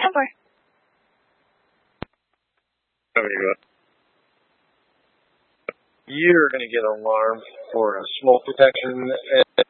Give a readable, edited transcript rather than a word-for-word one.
number. There you go. You're going to get an alarm for smoke detection